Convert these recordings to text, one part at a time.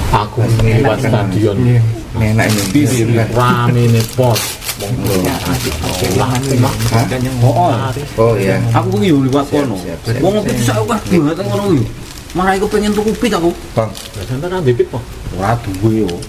Aku liwat stadion. Enak ini. Rame nih pos. Oh iya. Aku kuwi yo liwat kono. Wong ngopi sak akeh banget ngono yo. Marah aku pengen tuku pit aku. Bang, Sampe ra ndipit po. Ora duwe yo.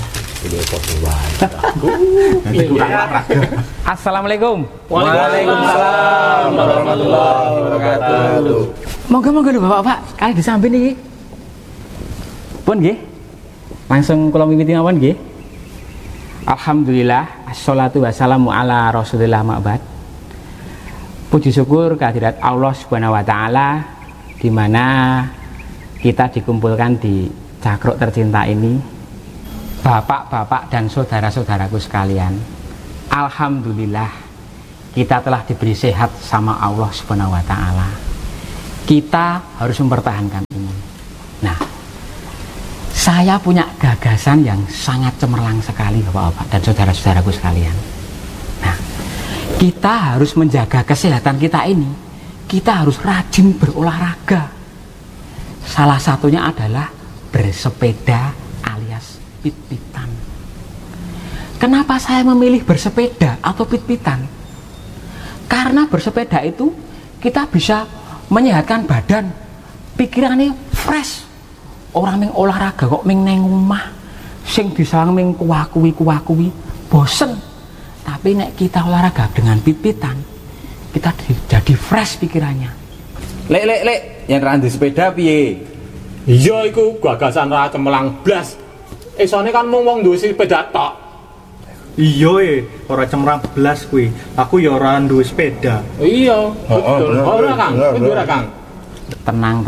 Assalamualaikum. Waalaikumsalam warahmatullahi wabarakatuh. Monggo lho Bapak-bapak, kali disambi niki. Pun nggih. Langsung kula miwiti mawon nggih. Alhamdulillah, assalatu wassalamu ala Rasulillah ma'bad. Puji syukur kehadirat Allah Subhanahu wa taala di mana kita dikumpulkan di Cakruk tercinta ini. Bapak-bapak dan saudara-saudaraku sekalian, alhamdulillah kita telah diberi sehat sama Allah Subhanahu wa taala. Kita harus mempertahankan ini. Nah, saya punya gagasan yang sangat cemerlang sekali Bapak-bapak dan saudara-saudaraku sekalian. Nah, kita harus menjaga kesehatan kita ini. Kita harus rajin berolahraga. Salah satunya adalah bersepeda alias pit-pitan. Kenapa saya memilih bersepeda atau pit-pitan? Karena bersepeda itu kita bisa menyehatkan badan, pikirannya fresh. Orang ming olahraga kok ming neng omah, sing bisa ming kuwi bosen. Tapi nek kita olahraga dengan pit-pitan, kita jadi fresh pikirannya. Lek, yang ra ndek sepeda piye? Iya iku gagasan ra cemelang blas. Esone kan mung wong duwe sepeda tok. Iya ora cemerlang belas kuwi. Aku ya ora duwe sepeda. Iya, betul. Ora Kang, betul ora Kang. Tenang.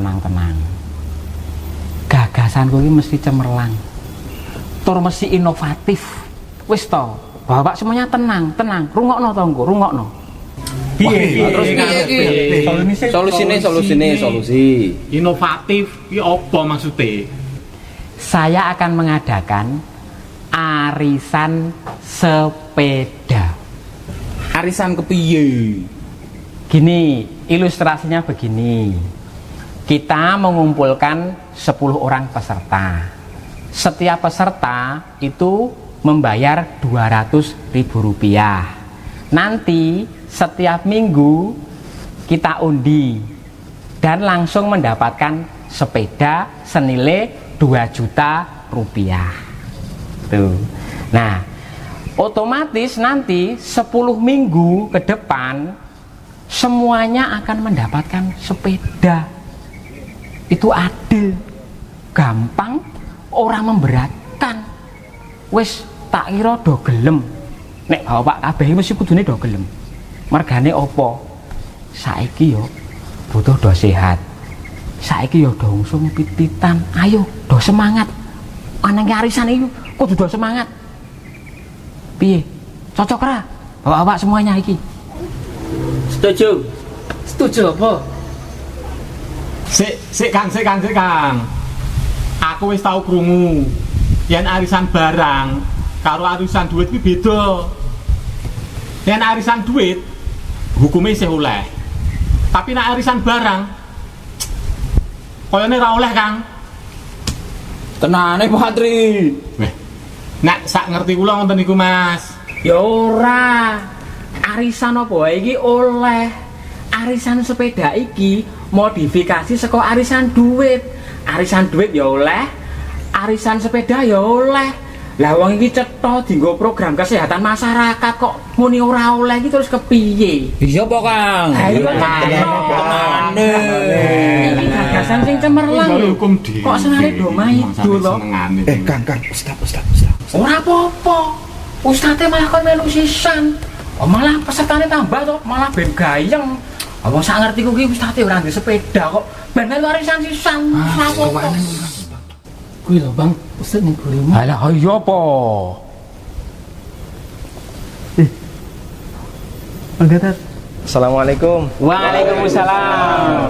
Gagasanku ini mesti cemerlang, tur mesti inovatif. Wis to, Bapak semuanya tenang. Rungokno tonggo, rungokno. Solusi. Inovatif ki apa maksudnya? Saya akan mengadakan arisan sepeda. Arisan kepiye? Gini, ilustrasinya begini. Kita mengumpulkan 10 orang peserta. Setiap peserta itu membayar Rp200.000. Nanti setiap minggu kita undi dan langsung mendapatkan sepeda senilai Rp2 juta. Tuh. Nah, otomatis nanti 10 minggu ke depan semuanya akan mendapatkan sepeda. Itu adil, gampang, ora memberatkan. Wis tak kira do gelem. Nek bapak kabeh mesti kudune do gelem. Mergane opo? Saiki yo butuh do sehat. Saiki yo do langsung pit-pitan. Ayo do semangat. Anang arisan iki kudu do semangat. Piye? Cocok ra? Bapak-bapak semuanya iki. Setuju apa? Sik Kang. Aku wis tau krungu yen arisan barang karo arisan duit kuwi beda. Yen arisan duit hukume isih oleh. Tapi nek arisan barang koyone ra oleh, Kang. Tenane Pak Tri. Weh. Nek sak ngerti kula ngoten niku, Mas. Ya ora. Arisan apa wae iki oleh. Arisan sepeda iki modifikasi saka arisan duit. Arisan duit ya oleh, arisan sepeda ya oleh. Lah wong iki cetha dienggo program kesehatan masyarakat kok muni ora oleh iki terus kepiye? Iya apa, Kang? Tenane. Iki gagasan sing cemerlang lho. Kok senare do maido to? Kang, Ustaz. Ora apa-apa. Ustaze malah kon melu sisan. Oh, malah pesertane tambah to, malah ben gayeng. Apa sak ngertiku ki ustaze ora ndek sepeda kok ben melu arisan sisan. Kuwi lho Bang, Ustaz ning gurimu. Halah iya apa? Anggatat. Assalamualaikum. Waalaikumsalam.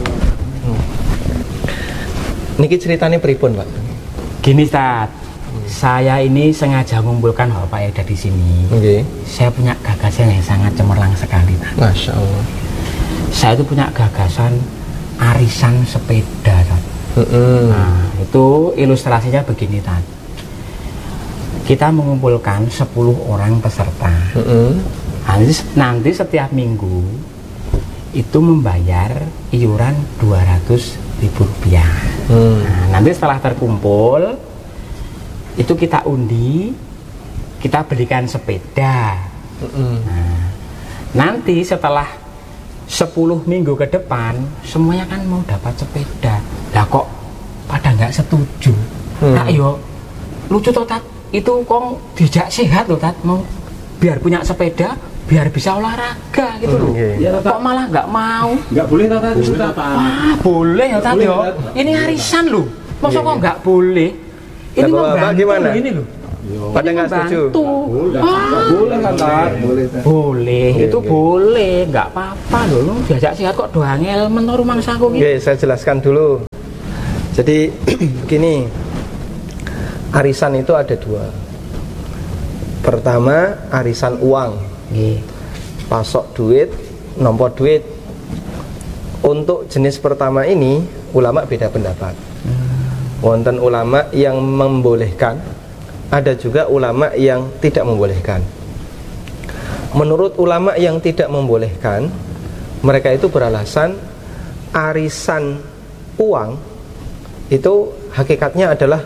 Niki ceritanya pripun, Pak? Gini, Ustaz. Saya ini sengaja mengumpulkan Bapak Eda di sini. Nggih. Saya punya gagasan yang sangat cemerlang sekali, Ustaz. Masya Allah. Saya itu punya gagasan arisan sepeda, Ustaz. Nah, Itu ilustrasinya begini Tat. Kita mengumpulkan 10 orang peserta. Nanti setiap minggu itu membayar iuran Rp200.000. Nah, nanti setelah terkumpul itu kita undi, kita belikan sepeda. Nah, nanti setelah 10 minggu ke depan semuanya kan mau dapat sepeda. Lah kok pada nggak setuju? Nah, yo lucu toh Tat. Itu kok dijak sehat loh Tat, mau biar punya sepeda biar bisa olahraga gitu loh. Kok malah nggak mau? Nggak boleh Tat itu Tat. Wah, boleh ya Tat yo. Ini arisan loh. Masa kok nggak boleh? Ini Bapak gimana? ini loh. Pada nggak setuju? Boleh kan Tat? Boleh, itu boleh, nggak apa-apa loh. Diajak sehat kok doang elmen rumah saku Oke, saya jelaskan dulu. Jadi begini, arisan itu ada dua. Pertama, arisan uang. Pasok duit, nomor duit. Untuk jenis pertama ini, ulama beda pendapat. Wonten ulama yang membolehkan, ada juga ulama yang tidak membolehkan. Menurut ulama yang tidak membolehkan, mereka itu beralasan arisan uang itu hakikatnya adalah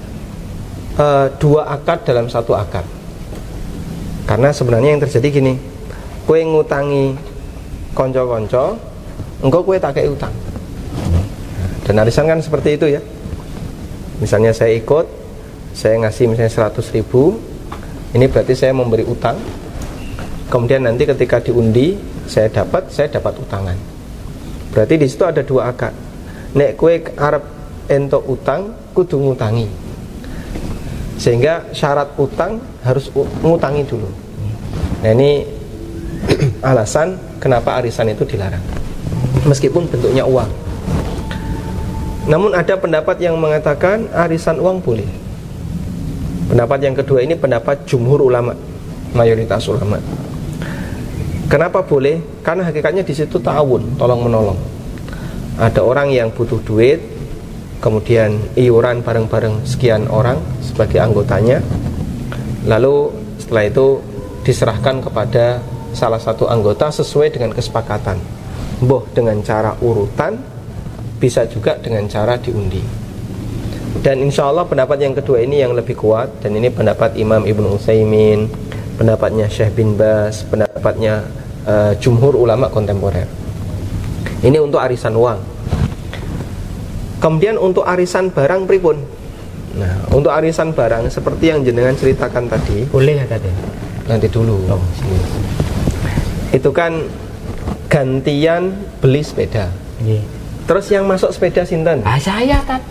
dua akad dalam satu akad. Karena sebenarnya yang terjadi gini, kue ngutangi konco-konco, engkau kue tak kayak utang. Dan arisan kan seperti itu ya. Misalnya saya ikut, saya ngasih misalnya 100.000, ini berarti saya memberi utang. Kemudian nanti ketika diundi, saya dapat utangan. Berarti di situ ada dua akad. Nek kue arep entuk utang, kudu ngutangi. Sehingga syarat utang harus ngutangi dulu. Nah ini alasan kenapa arisan itu dilarang, meskipun bentuknya uang. Namun ada pendapat yang mengatakan arisan uang boleh. Pendapat yang kedua ini pendapat jumhur ulama, mayoritas ulama. Kenapa boleh? Karena hakikatnya di situ ta'awun, tolong menolong. Ada orang yang butuh duit, kemudian iuran bareng-bareng sekian orang sebagai anggotanya, lalu setelah itu diserahkan kepada salah satu anggota sesuai dengan kesepakatan, boh dengan cara urutan, bisa juga dengan cara diundi. Dan insya Allah pendapat yang kedua ini yang lebih kuat, dan ini pendapat Imam Ibnu Utsaimin, pendapatnya Syekh bin Baz, pendapatnya jumhur ulama kontemporer. Ini untuk arisan uang. Kemudian untuk arisan barang pripun? Nah, untuk arisan barang seperti yang jenengan ceritakan tadi, boleh ya tadi. Nanti dulu. Itu kan gantian beli sepeda. Terus yang masuk sepeda sinten? Saya Tat.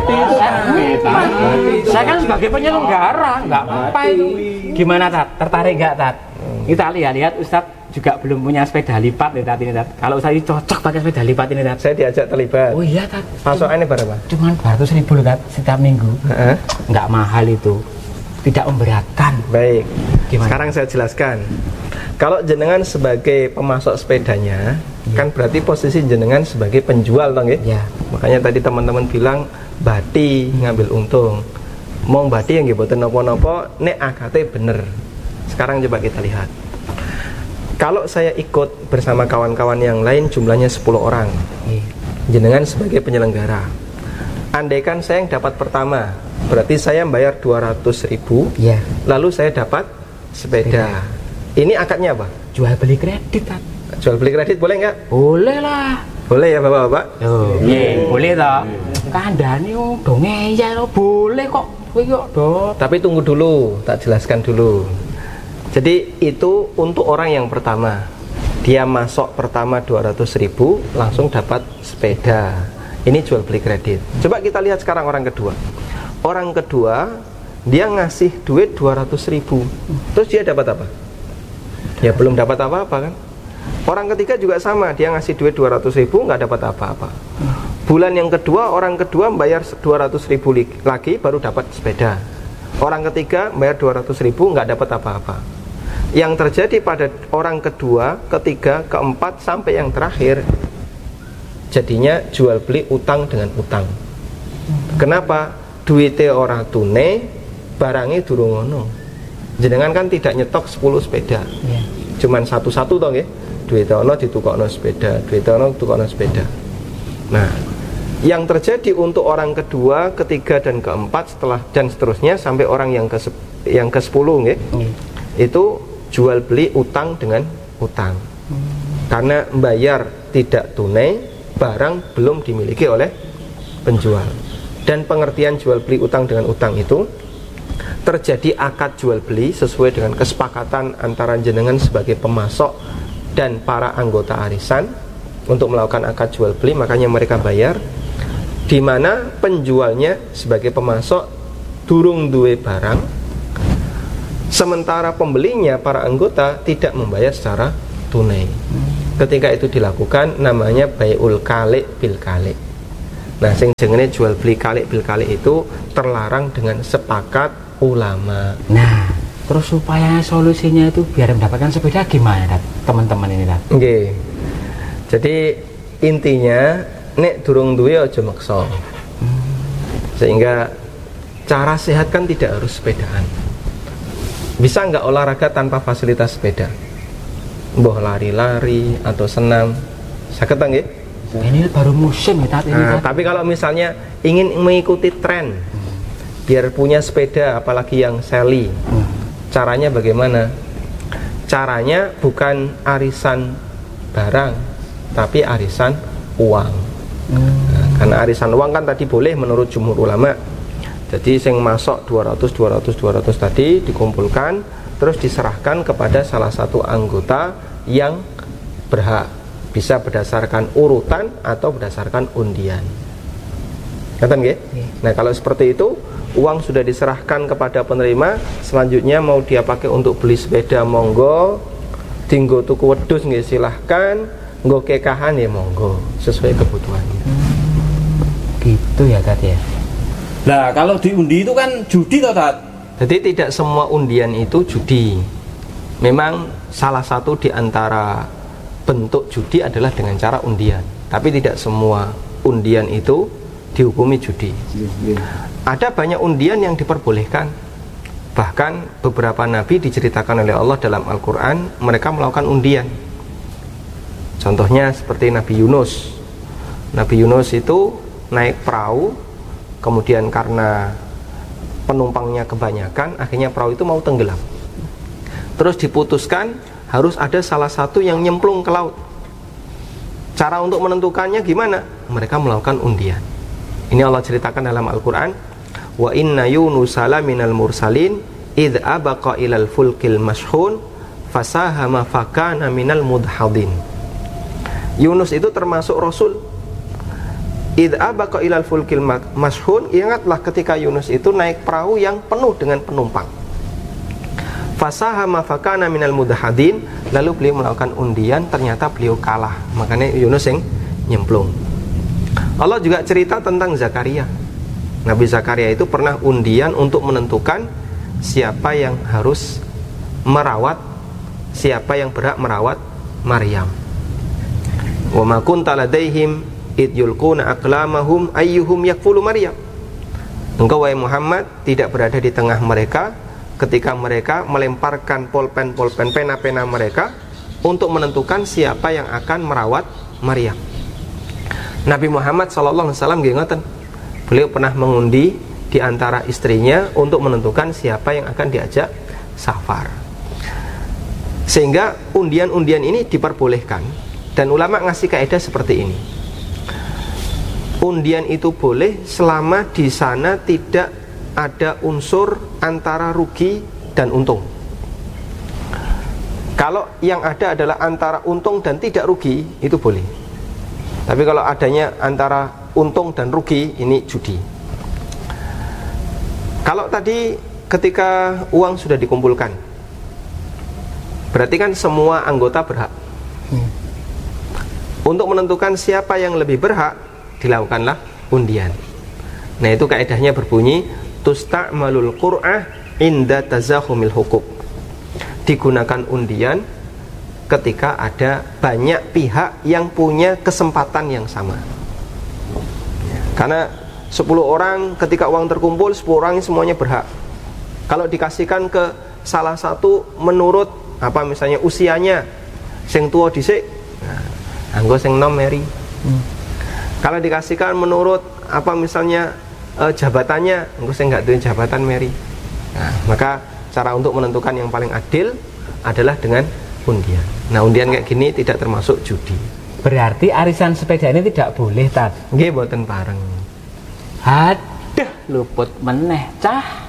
Saya kan sebagai penyelenggara, nggak apa itu. Gimana Tat? Tertarik nggak Tat? Kita lihat Ustadz juga belum punya sepeda lipat nih Tat ini Tat. Kalau saya cocok pakai sepeda lipat ini Tat. Saya diajak terlibat. Oh iya Tat. Pasokannya berapa? Cuman 200.000 loh Tat setiap minggu. Nggak mahal itu. Tidak memberatkan. Baik. Gimana? Sekarang saya jelaskan. Kalau jenengan sebagai pemasok sepedanya, kan berarti posisi jenengan sebagai penjual toh nggih? Ya. Makanya tadi teman-teman bilang bati ngambil untung. Mau bati yang nggih boten napa-napa nek akate bener. Sekarang coba kita lihat. Kalau saya ikut bersama kawan-kawan yang lain jumlahnya 10 orang, jenengan sebagai penyelenggara, andaikan saya yang dapat pertama, berarti saya bayar 200.000, lalu saya dapat sepeda. Ini akadnya apa? Jual beli kredit Tat. Jual beli kredit boleh nggak? Boleh lah. Boleh ya bapak-bapak? Boleh toh. Kandhane do ngeyel boleh kok. Kowe kok do. Tapi tunggu dulu, tak jelaskan dulu. Jadi itu untuk orang yang pertama. Dia masuk pertama 200.000, langsung dapat sepeda. Ini jual beli kredit. Coba kita lihat sekarang orang kedua. Orang kedua, dia ngasih duit 200.000. Terus dia dapat apa? Ya belum dapat apa-apa kan? Orang ketiga juga sama, dia ngasih duit 200.000, nggak dapat apa-apa. Bulan yang kedua, orang kedua bayar 200.000 lagi, baru dapat sepeda. Orang ketiga bayar 200.000, nggak dapat apa-apa. Yang terjadi pada orang kedua, ketiga, keempat, sampai yang terakhir, jadinya jual beli utang dengan utang. Kenapa? Duite ora tunai, barangnya durung ono. Jenengan kan tidak nyetok 10 sepeda. Cuman satu-satu toh nggih. Duite ono ditukokno sepeda, duite ono ditukokno sepeda. Nah, yang terjadi untuk orang kedua, ketiga dan keempat setelah dan seterusnya sampai orang yang ke-10 nggih. Itu jual beli utang dengan utang. Karena membayar tidak tunai, barang belum dimiliki oleh penjual. Dan pengertian jual beli utang dengan utang itu terjadi akad jual beli sesuai dengan kesepakatan antara jenengan sebagai pemasok dan para anggota arisan untuk melakukan akad jual beli, makanya mereka bayar, di mana penjualnya sebagai pemasok durung duwe barang, sementara pembelinya para anggota tidak membayar secara tunai. Ketika itu dilakukan namanya bai'ul kali' bil kali'. Nah, sing jenenge jual beli kali' bil kali' itu terlarang dengan sepakat ulama. Nah, terus supaya solusinya itu biar mendapatkan sepeda gimana, teman-teman ini, Dad? Nggih. Jadi intinya nek durung duwe aja maksa. Sehingga cara sehat kan tidak harus sepedaan. Bisa nggak olahraga tanpa fasilitas sepeda? Mbah lari-lari atau senam, saged ta nggih? Ini baru musim ya, Tat, ini. Nah, tapi kalau misalnya ingin mengikuti tren, biar punya sepeda, apalagi yang Sally, caranya bagaimana? Caranya bukan arisan barang, tapi arisan uang. Nah, karena arisan uang kan tadi boleh menurut jumhur ulama. Jadi sing masuk 200 tadi dikumpulkan, terus diserahkan kepada salah satu anggota yang berhak. Bisa berdasarkan urutan atau berdasarkan undian. Ngerti nggih? Nah, kalau seperti itu, uang sudah diserahkan kepada penerima, selanjutnya mau dia pakai untuk beli sepeda monggo, dinggo tuku wedhus nggih silahkan, nggo kekahan ya monggo, sesuai kebutuhannya. Gitu ya, Tat ya. Nah, kalau diundi itu kan judi toh, Tat? Jadi tidak semua undian itu judi. Memang salah satu di antara bentuk judi adalah dengan cara undian, tapi tidak semua undian itu dihukumi judi. Ada banyak undian yang diperbolehkan. Bahkan beberapa nabi diceritakan oleh Allah dalam Al-Quran, mereka melakukan undian. Contohnya seperti Nabi Yunus. Nabi Yunus itu naik perahu, kemudian karena penumpangnya kebanyakan, akhirnya perahu itu mau tenggelam. Terus diputuskan harus ada salah satu yang nyemplung ke laut. Cara untuk menentukannya gimana? Mereka melakukan undian. Ini Allah ceritakan dalam Al-Quran, wa inna yunusala minal mursalin idh abaqa ilal fulkil mashhun fasahama fakana minal mudhadin. Yunus itu termasuk Rasul. Idh abaqa ilal fulkil mashhun, ingatlah ketika Yunus itu naik perahu yang penuh dengan penumpang. Fasahama fakana minal mudhadin, lalu beliau melakukan undian, ternyata beliau kalah, makanya Yunus yang nyemplung. Allah juga cerita tentang Zakaria. Nabi Zakaria itu pernah undian untuk menentukan siapa yang harus merawat, siapa yang berhak merawat Maryam. Wa ma kunta ladaihim id yulquna aqlamahum ayyuhum yakfulu Maryam. Engkau wahai Muhammad tidak berada di tengah mereka ketika mereka melemparkan pulpen pena-pena mereka untuk menentukan siapa yang akan merawat Maryam. Nabi Muhammad SAW ngoten. Beliau pernah mengundi di antara istrinya untuk menentukan siapa yang akan diajak safar. Sehingga undian-undian ini diperbolehkan, dan ulama ngasih kaidah seperti ini. Undian itu boleh selama di sana tidak ada unsur antara rugi dan untung. Kalau yang ada adalah antara untung dan tidak rugi, itu boleh. Tapi kalau adanya antara untung dan rugi, ini judi. Kalau tadi ketika uang sudah dikumpulkan, berarti kan semua anggota berhak. Untuk menentukan siapa yang lebih berhak, dilakukanlah undian. Nah, itu kaidahnya berbunyi tusta'malul qur'ah inda tazahumil hukuk. Digunakan undian ketika ada banyak pihak yang punya kesempatan yang sama. Karena 10 orang ketika uang terkumpul 10 orang semuanya berhak. Kalau dikasihkan ke salah satu menurut apa misalnya usianya, sing tua dhisik, nah, anggo sing nom meri. Kalau dikasihkan menurut apa misalnya jabatannya, anggo sing gak duwe jabatan meri. Nah, maka cara untuk menentukan yang paling adil adalah dengan undian. Nah, undian kayak gini tidak termasuk judi. Berarti arisan sepeda ini tidak boleh, Tat? Nggih, boten pareng. Aduh, luput meneh, Cah.